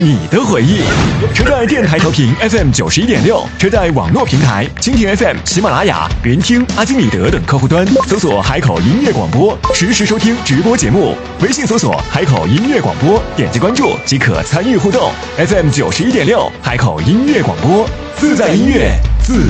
你的回忆。车载电台调频 FM91.6，车载网络平台蜻蜓 FM、喜马拉雅、云听、阿基米德等客户端搜索海口音乐广播，实时收听直播节目。微信搜索海口音乐广播，点击关注即可参与互动。FM91.6，海口音乐广播，自在音乐